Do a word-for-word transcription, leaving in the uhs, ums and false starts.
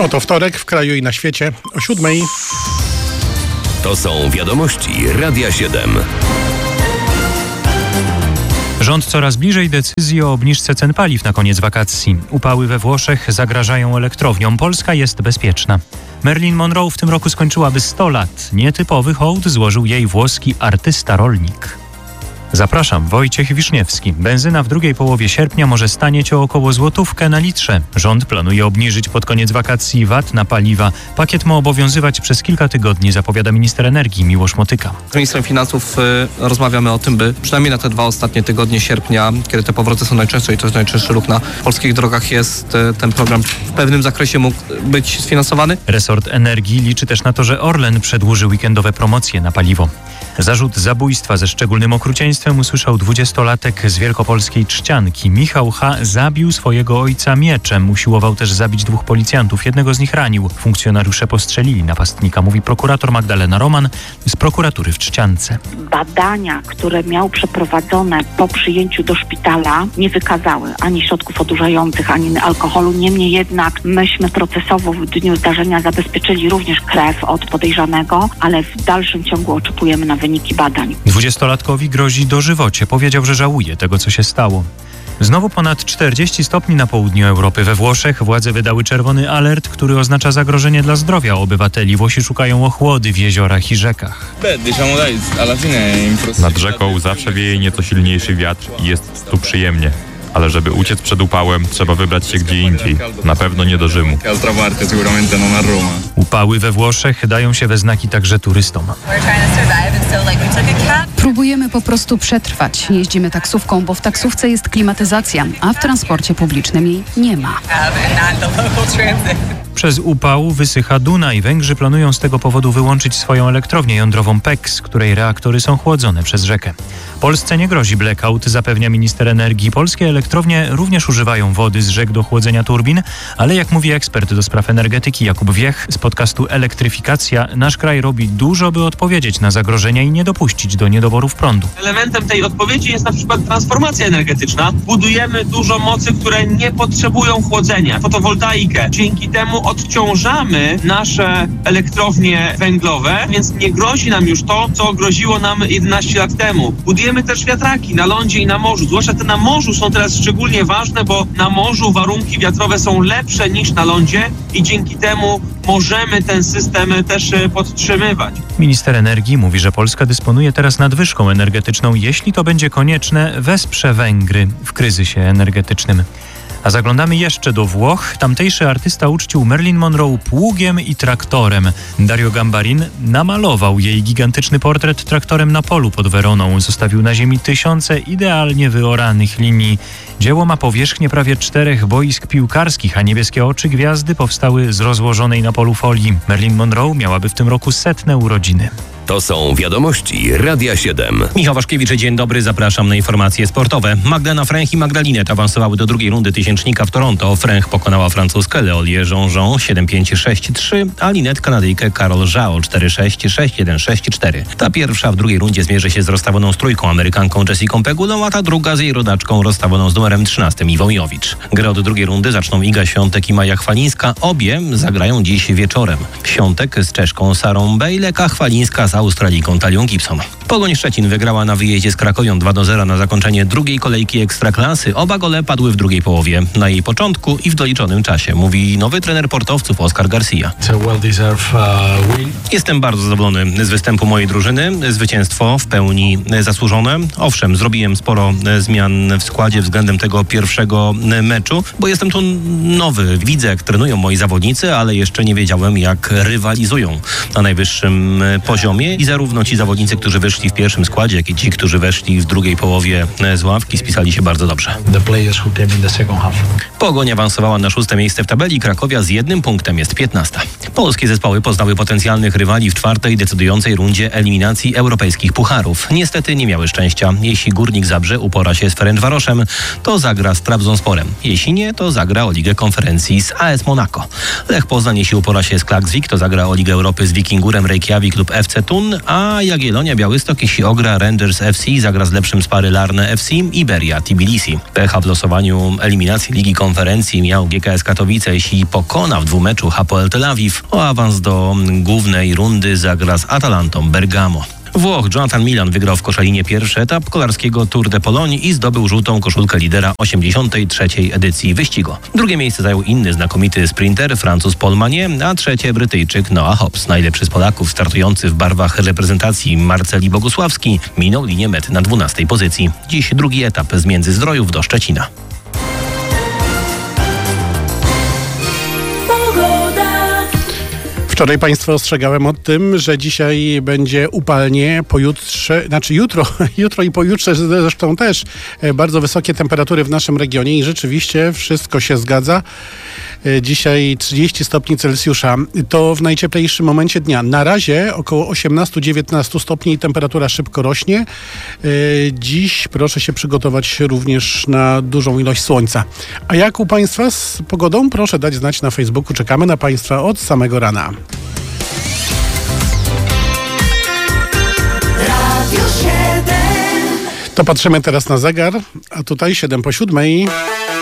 Oto wtorek w kraju i na świecie o siódmej. To są wiadomości Radia siedem. Rząd coraz bliżej decyzji o obniżce cen paliw na koniec wakacji. Upały we Włoszech zagrażają elektrowniom. Polska jest bezpieczna. Marilyn Monroe w tym roku skończyłaby sto lat. Nietypowy hołd złożył jej włoski artysta-rolnik. Zapraszam, Wojciech Wiszniewski. Benzyna w drugiej połowie sierpnia może stanieć o około złotówkę na litrze. Rząd planuje obniżyć pod koniec wakacji V A T na paliwa. Pakiet ma obowiązywać przez kilka tygodni, zapowiada minister energii Miłosz Motyka. Z ministrem finansów y, rozmawiamy o tym, by przynajmniej na te dwa ostatnie tygodnie sierpnia, kiedy te powroty są najczęstsze i to jest najczęstszy ruch na polskich drogach, jest y, ten program w pewnym zakresie mógł być sfinansowany. Resort energii liczy też na to, że Orlen przedłuży weekendowe promocje na paliwo. Zarzut zabójstwa ze szczególnym okrucieństwem usłyszał dwudziestolatek z wielkopolskiej Trzcianki. Michał H. zabił swojego ojca mieczem. Usiłował też zabić dwóch policjantów. Jednego z nich ranił. Funkcjonariusze postrzelili napastnika, mówi prokurator Magdalena Roman z prokuratury w Trzciance. Badania, które miał przeprowadzone po przyjęciu do szpitala, nie wykazały ani środków odurzających, ani alkoholu. Niemniej jednak myśmy procesowo w dniu zdarzenia zabezpieczyli również krew od podejrzanego, ale w dalszym ciągu oczekujemy na wyniki badań. Dwudziestolatkowi grozi dożywocie. Powiedział, że żałuje tego, co się stało. Znowu ponad czterdzieści stopni na południu Europy. We Włoszech władze wydały czerwony alert, który oznacza zagrożenie dla zdrowia obywateli. Włosi szukają ochłody w jeziorach i rzekach. Nad rzeką zawsze wieje nieco silniejszy wiatr i jest tu przyjemnie. Ale żeby uciec przed upałem, trzeba wybrać się gdzie indziej. Na pewno nie do Rzymu. Upały we Włoszech dają się we znaki także turystom. Próbujemy po prostu przetrwać. Jeździmy taksówką, bo w taksówce jest klimatyzacja, a w transporcie publicznym jej nie ma. Przez upał wysycha Dunaj. Węgrzy planują z tego powodu wyłączyć swoją elektrownię jądrową P E K, z której reaktory są chłodzone przez rzekę. Polsce nie grozi blackout, zapewnia minister energii. Polskie elektrownie również używają wody z rzek do chłodzenia turbin, ale jak mówi ekspert do spraw energetyki Jakub Wiech z podcastu Elektryfikacja, nasz kraj robi dużo, by odpowiedzieć na zagrożenia i nie dopuścić do niedoborów prądu. Elementem tej odpowiedzi jest na przykład transformacja energetyczna. Budujemy dużo mocy, które nie potrzebują chłodzenia. Fotowoltaikę. Dzięki temu odciążamy nasze elektrownie węglowe, więc nie grozi nam już to, co groziło nam jedenaście lat temu. Budujemy też wiatraki na lądzie i na morzu. Zwłaszcza te na morzu są teraz szczególnie ważne, bo na morzu warunki wiatrowe są lepsze niż na lądzie i dzięki temu możemy ten system też podtrzymywać. Minister energii mówi, że Polska dysponuje teraz nadwyżką energetyczną. Jeśli to będzie konieczne, wesprze Węgry w kryzysie energetycznym. A zaglądamy jeszcze do Włoch. Tamtejszy artysta uczcił Marilyn Monroe pługiem i traktorem. Dario Gambarin namalował jej gigantyczny portret traktorem na polu pod Weroną. Zostawił na ziemi tysiące idealnie wyoranych linii. Dzieło ma powierzchnię prawie czterech boisk piłkarskich, a niebieskie oczy gwiazdy powstały z rozłożonej na polu folii. Marilyn Monroe miałaby w tym roku setne urodziny. To są wiadomości Radia siedem. Michał Waszkiewicz, dzień dobry, zapraszam na informacje sportowe. Magdalena Fręch i Magdalinet awansowały do drugiej rundy tysięcznika w Toronto. Fręch pokonała francuskę Leolię Jean-Jean siedem pięć sześć trzy, a Linet Kanadyjkę Carol Zhao cztery sześć sześć jeden sześć cztery. Ta pierwsza w drugiej rundzie zmierzy się z rozstawioną z trójką Amerykanką Jessiką Pegulą, a ta druga z jej rodaczką rozstawioną z numerem trzynastym Iwą Jowicz. Grę od drugiej rundy zaczną Iga Świątek i Maja Chwalińska. Obie zagrają dziś wieczorem. Świątek z Czeszką Sarą Bejlek, a Chwalińska z Australijką Talią Gibson. Pogoń Szczecin wygrała na wyjeździe z Krakowią dwa do zera na zakończenie drugiej kolejki Ekstraklasy. Oba gole padły w drugiej połowie. Na jej początku i w doliczonym czasie, mówi nowy trener portowców Oscar Garcia. Jestem bardzo zadowolony z występu mojej drużyny. Zwycięstwo w pełni zasłużone. Owszem, zrobiłem sporo zmian w składzie względem tego pierwszego meczu, bo jestem tu nowy. Widzę, jak trenują moi zawodnicy, ale jeszcze nie wiedziałem, jak rywalizują na najwyższym poziomie i zarówno ci zawodnicy, którzy wyszli w pierwszym składzie, jak i ci, którzy weszli w drugiej połowie z ławki, spisali się bardzo dobrze. Pogoń awansowała na szóste miejsce w tabeli. Krakowia z jednym punktem jest piętnasta. Polskie zespoły poznały potencjalnych rywali w czwartej decydującej rundzie eliminacji europejskich pucharów. Niestety nie miały szczęścia. Jeśli Górnik Zabrze upora się z Ferencvaroszem, to zagra z Trabzonsporem. Jeśli nie, to zagra o Ligę Konferencji z A S Monaco. Lech Poznań, jeśli upora się z Klaksvik, to zagra o Ligę Europy z Wikingurem Reykjavik lub F C Fortun, a Jagiellonia Białystok, jeśli ogra Rangers F C, zagra z lepszym z pary Larne F C, Iberia Tbilisi. Pecha w losowaniu eliminacji Ligi Konferencji miał G K S Katowice, jeśli pokona w dwumeczu Hapoel Tel Awiw. O awans do głównej rundy zagra z Atalantą Bergamo. Włoch Jonathan Milan wygrał w Koszalinie pierwszy etap kolarskiego Tour de Pologne i zdobył żółtą koszulkę lidera osiemdziesiątej trzeciej edycji wyścigu. Drugie miejsce zajął inny znakomity sprinter, Francuz Paul Magnier, a trzecie Brytyjczyk Noah Hobbs. Najlepszy z Polaków startujący w barwach reprezentacji Marceli Bogusławski minął linię mety na dwunastej pozycji. Dziś drugi etap z Międzyzdrojów do Szczecina. Wczoraj Państwa ostrzegałem o tym, że dzisiaj będzie upalnie, pojutrze, znaczy jutro, jutro i pojutrze zresztą też bardzo wysokie temperatury w naszym regionie i rzeczywiście wszystko się zgadza. Dzisiaj trzydzieści stopni Celsjusza. To w najcieplejszym momencie dnia. Na razie około osiemnaście do dziewiętnastu stopni i temperatura szybko rośnie. Dziś proszę się przygotować również na dużą ilość słońca. A jak u Państwa z pogodą? Proszę dać znać na Facebooku. Czekamy na Państwa od samego rana. To patrzymy teraz na zegar, a tutaj siedem po siódmej.